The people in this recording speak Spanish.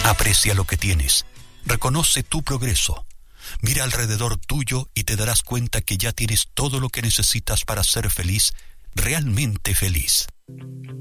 Aprecia lo que tienes. Reconoce tu progreso. Mira alrededor tuyo y te darás cuenta que ya tienes todo lo que necesitas para ser feliz, realmente feliz.